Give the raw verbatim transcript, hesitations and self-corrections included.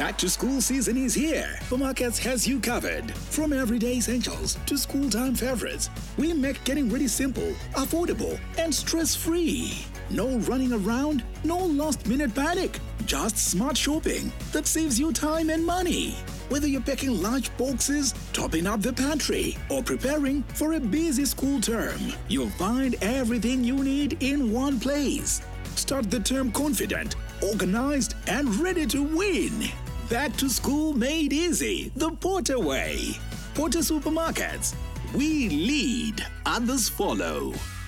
Back to school season is here. Supermarkets has you covered. From everyday essentials to school time favorites, we make getting ready simple, affordable, and stress-free. No running around, no last-minute panic. Just smart shopping that saves you time and money. Whether you're packing lunch boxes, topping up the pantry, or preparing for a busy school term, you'll find everything you need in one place. Start the term confident, organized, and ready to win. Back to school made easy the Porter way. Porter Supermarkets. We lead, others follow.